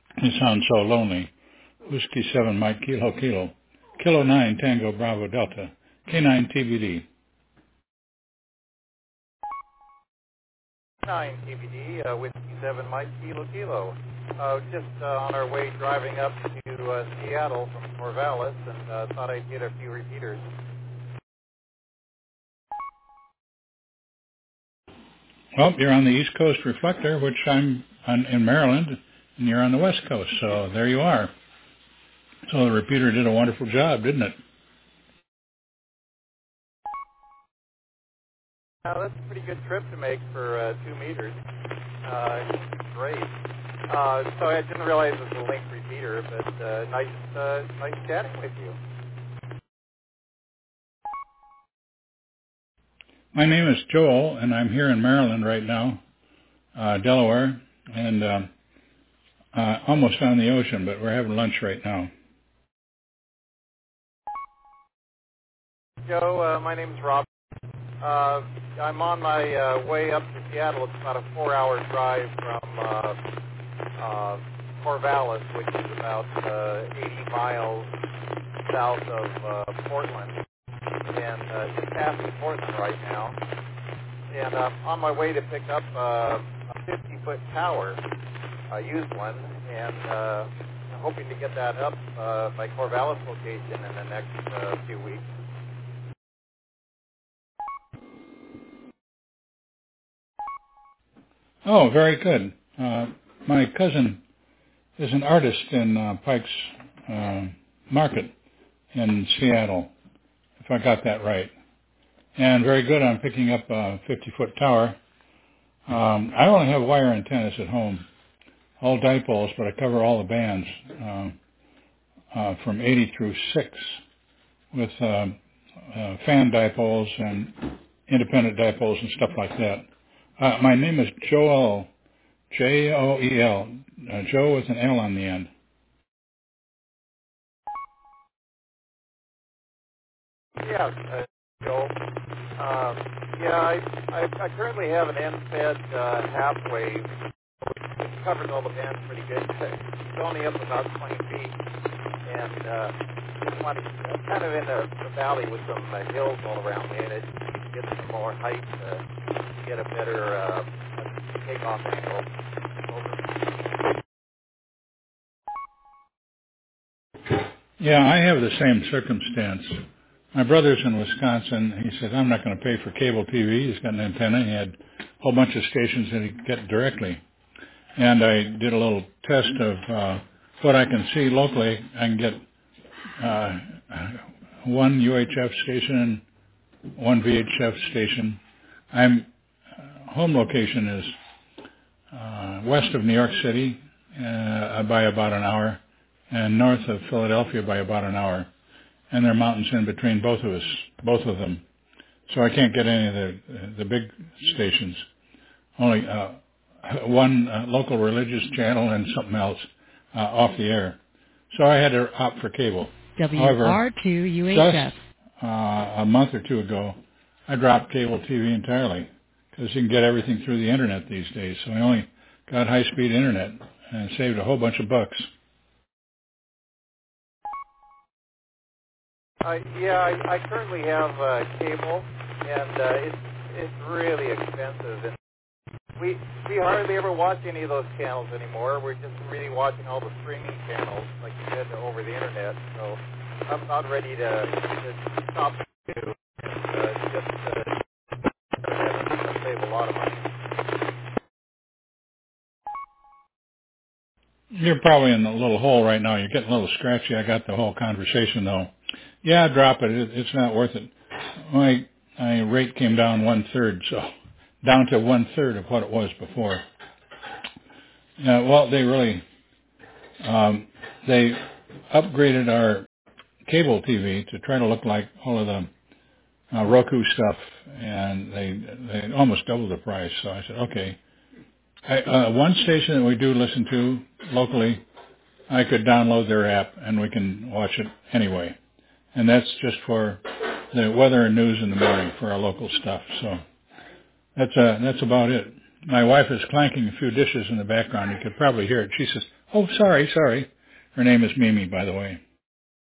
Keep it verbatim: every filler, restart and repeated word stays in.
You sound so lonely. Whiskey seven Mike Kilo Kilo. Kilo nine Tango Bravo Delta. K nine T B D. nine T B D, uh, Whiskey seven Mike Kilo Kilo. Uh, just uh, on our way driving up to uh, Seattle from Corvallis, and uh, thought I'd get a few repeaters. Well, you're on the East Coast Reflector, which I'm on, in Maryland, and you're on the West Coast, so there you are. So the repeater did a wonderful job, didn't it? Uh, that's a pretty good trip to make for uh, two meters. Uh, great. Uh, so I didn't realize it was a link repeater, but uh, nice, uh, nice chatting with you. My name is Joel, and I'm here in Maryland right now, uh, Delaware, and uh, uh, almost on the ocean, but we're having lunch right now. Joe, uh, my name's Rob. Uh, I'm on my uh, way up to Seattle. It's about a four-hour drive from uh, uh, Corvallis, which is about uh, eighty miles south of uh, Portland, and uh, just passing Portland right now. And I'm on my way to pick up uh, a fifty-foot tower, a used one, and uh, I'm hoping to get that up uh, by Corvallis location in the next uh, few weeks. Oh, very good. Uh, my cousin is an artist in uh, Pike's uh, Market in Seattle, if I got that right. And very good on picking up a fifty-foot tower. Um, I only have wire antennas at home, all dipoles, but I cover all the bands uh, uh, from eighty through six with uh, uh, fan dipoles and independent dipoles and stuff like that. Uh, my name is Joel, J O E L, uh, Joe with an L on the end. Yeah, uh, Joel. Um, yeah, I, I, I currently have an end-fed uh, half-wave. It covers all the bands pretty good. It's only up about twenty feet, and uh, just wanted, uh, kind of in a, a valley with some uh, hills all around me, and it gets some more height uh, to get a better uh, takeoff angle. Over. Yeah, I have the same circumstance. My brother's in Wisconsin. He said, I'm not going to pay for cable T V. He's got an antenna. He had a whole bunch of stations that he could get directly. And I did a little test of uh, what I can see locally. I can get uh, one U H F station, one V H F station. I'm uh, home location is uh, west of New York City uh, by about an hour, and north of Philadelphia by about an hour. And there are mountains in between both of us, both of them. So I can't get any of the the big stations. Only uh, one uh, local religious channel and something else uh, off the air. So I had to opt for cable. W R two U H F. Just uh, a month or two ago, I dropped cable T V entirely because you can get everything through the internet these days. So I only got high-speed internet and saved a whole bunch of bucks. Uh, yeah, I, I currently have uh, cable, and uh, it's it's really expensive. And we we hardly ever watch any of those channels anymore. We're just really watching all the streaming channels, like you said, over the internet. So I'm not ready to, to stop too. And, uh, just uh, save a lot of money. You're probably in a little hole right now. You're getting a little scratchy. I got the whole conversation though. Yeah, drop it. it it's not worth it. My my rate came down one third, so down to one third of what it was before. Uh, well, they really um, they upgraded our cable T V to try to look like all of the uh, Roku stuff, and they they almost doubled the price. So I said, okay. I, uh, one station that we do listen to locally, I could download their app and we can watch it anyway. And that's just for the weather and news in the morning for our local stuff. So that's uh, that's about it. My wife is clanking a few dishes in the background. You could probably hear it. She says, Oh, sorry, sorry. Her name is Mimi, by the way.